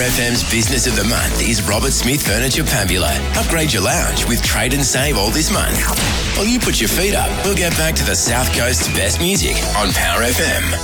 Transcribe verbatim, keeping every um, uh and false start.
F M's Business of the Month is Robert Smith Furniture Pambula. Upgrade your lounge with trade and save all this month. While you put your feet up, we'll get back to the South Coast's best music on Power F M.